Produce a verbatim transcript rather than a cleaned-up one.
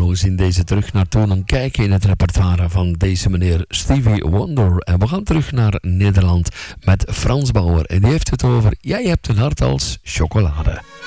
we zien deze terug naar toen en kijken in het repertoire van deze meneer Stevie Wonder. En we gaan terug naar Nederland met Frans Bauer. En die heeft het over Jij hebt een hart als chocolade.